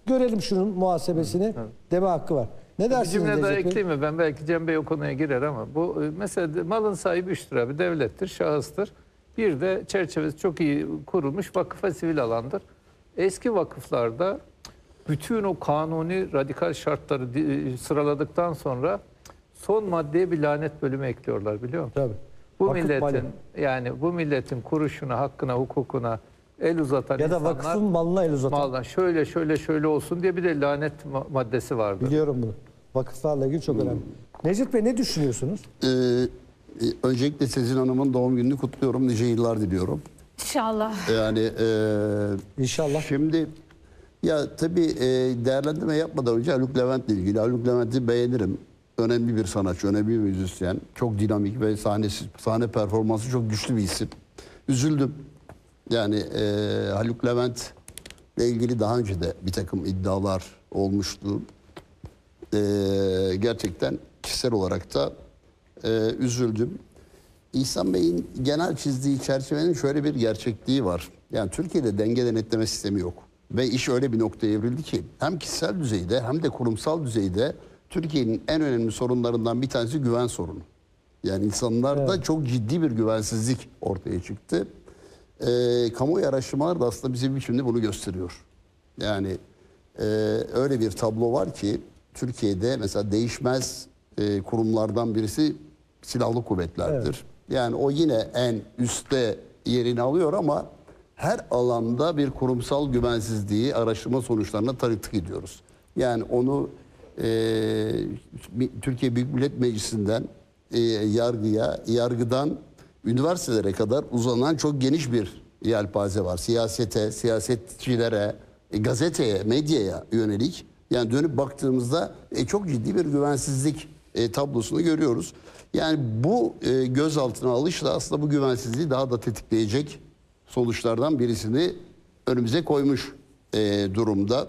görelim şunun muhasebesini deme hakkı var. Ne Bir dersiniz cümle daha Necdet Bey? ekleyeyim mi? Ben belki Cem Bey o konuya girer ama bu mesela malın sahibi 3 lira bir devlettir, şahıstır. Bir de çerçevesi çok iyi kurulmuş vakıfa sivil alandır. Eski vakıflarda bütün o kanuni radikal şartları sıraladıktan sonra son maddeye bir lanet bölümü ekliyorlar, biliyor musun? Tabii. Bu Vakıf milletin malı. yani bu milletin kuruşuna, hakkına, hukukuna el uzatan Ya da insanlar vakfın malına el uzatan. maldan şöyle olsun diye bir de lanet maddesi vardır. Biliyorum bunu. Vakıflarla ilgili çok önemli. Necdet Bey ne düşünüyorsunuz? Öncelikle Sezin Hanım'ın doğum gününü kutluyorum. Nice yıllar diliyorum. İnşallah. Yani İnşallah. şimdi ya tabii değerlendirme yapmadan önce Haluk Levent'le ilgili. Haluk Levent'i beğenirim. Önemli bir sanatçı, önemli bir müzisyen. Çok dinamik ve sahne performansı çok güçlü bir isim. Üzüldüm. Yani Haluk Levent'le ilgili daha önce de bir takım iddialar olmuştu. Gerçekten kişisel olarak da üzüldüm. İhsan Bey'in genel çizdiği çerçevenin şöyle bir gerçekliği var. Yani Türkiye'de denge denetleme sistemi yok. Ve iş öyle bir noktaya evrildi ki hem kişisel düzeyde hem de kurumsal düzeyde Türkiye'nin en önemli sorunlarından bir tanesi güven sorunu. Yani insanlarda çok ciddi bir güvensizlik ortaya çıktı. Kamuoyu araştırmaları da aslında bize bir biçimde bunu gösteriyor. Yani öyle bir tablo var ki Türkiye'de mesela değişmez kurumlardan birisi silahlı kuvvetlerdir. Yani o yine en üstte yerini alıyor ama her alanda bir kurumsal güvensizliği araştırma sonuçlarına tanıklık ediyoruz. Yani onu Türkiye Büyük Millet Meclisi'nden yargıya, yargıdan üniversitelere kadar uzanan çok geniş bir yelpaze var. Siyasete, siyasetçilere, gazeteye, medyaya yönelik. Yani dönüp baktığımızda çok ciddi bir güvensizlik tablosunu görüyoruz. Yani bu gözaltına alışla aslında bu güvensizliği daha da tetikleyecek sonuçlardan birisini önümüze koymuş durumda.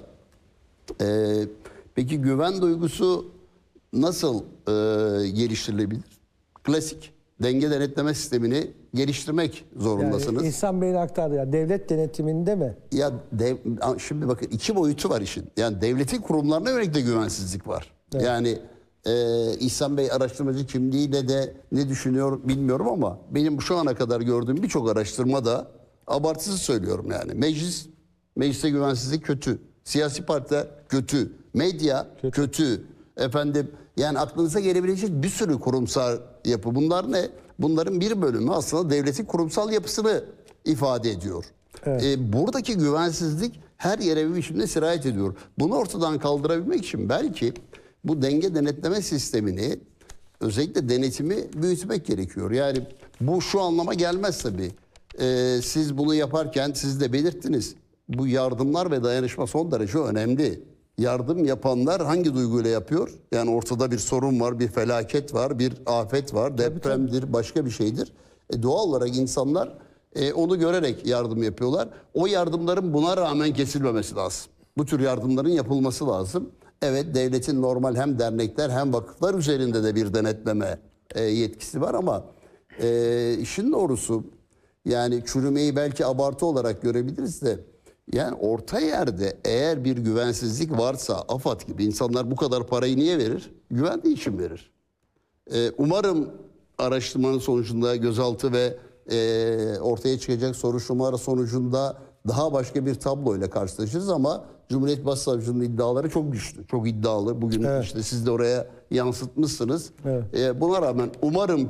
Peki güven duygusu nasıl geliştirilebilir? Klasik denge denetleme sistemini geliştirmek zorundasınız. Yani İhsan Bey'in aktardı ya, devlet denetiminde mi? Ya şimdi bakın iki boyutu var işin. Yani devletin kurumlarına yönelik de güvensizlik var. Evet. Yani İhsan Bey araştırmacı kimliğiyle de ne düşünüyor bilmiyorum ama benim şu ana kadar gördüğüm birçok araştırmada abartısız söylüyorum yani. Mecliste güvensizlik kötü. Siyasi partiler kötü. Medya kötü. Efendim yani aklınıza gelebilecek bir sürü kurumsal yapı. Bunlar ne? Bunların bir bölümü aslında devletin kurumsal yapısını ifade ediyor. Evet. Buradaki güvensizlik her yere bir biçimde sirayet ediyor. Bunu ortadan kaldırabilmek için belki bu denge denetleme sistemini, özellikle denetimi büyütmek gerekiyor. Yani bu şu anlama gelmez tabii. Siz bunu yaparken siz de belirttiniz. Bu yardımlar ve dayanışma son derece önemli. Yardım yapanlar hangi duyguyla yapıyor? Yani ortada bir sorun var, bir felaket var, bir afet var, depremdir, başka bir şeydir. Doğal olarak insanlar onu görerek yardım yapıyorlar. O yardımların buna rağmen kesilmemesi lazım. Bu tür yardımların yapılması lazım. Evet, devletin normal hem dernekler hem vakıflar üzerinde de bir denetleme yetkisi var ama işin doğrusu yani çürümeyi belki abartı olarak görebiliriz de yani orta yerde eğer bir güvensizlik varsa AFAD gibi insanlar bu kadar parayı niye verir? Güvendiği için verir. Umarım araştırmanın sonucunda gözaltı ve ortaya çıkacak soruşturmalar sonucunda daha başka bir tabloyla karşılaşırız ama Cumhuriyet Başsavcılığı'nın iddiaları çok güçlü, çok iddialı. Bugün işte siz de oraya yansıtmışsınız. Evet. Buna rağmen umarım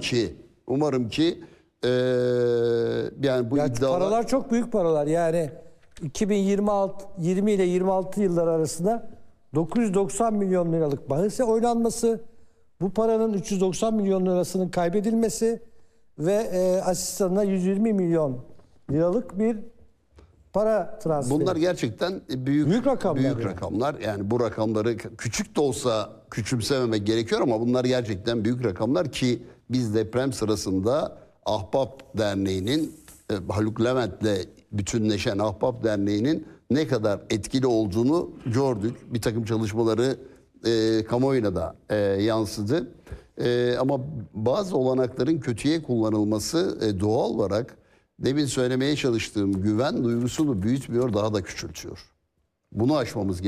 ki yani bu iddialar... Paralar çok büyük paralar. Yani 2020 ile 26 yıllar arasında 990 milyon liralık bahis oynanması, bu paranın 390 milyon lirasının kaybedilmesi ve asistanına 120 milyon liralık bir para transferi. Bunlar gerçekten büyük rakamlar. Yani bu rakamları küçük de olsa küçümsememek gerekiyor ama bunlar gerçekten büyük rakamlar ki biz deprem sırasında Ahbap Derneği'nin Haluk Levent'le bütünleşen Ahbap Derneği'nin ne kadar etkili olduğunu gördük. Bir takım çalışmaları kamuoyuna da yansıdı. Ama bazı olanakların kötüye kullanılması doğal olarak demin söylemeye çalıştığım güven duygusunu büyütmüyor, daha da küçültüyor. Bunu aşmamız gerekiyor.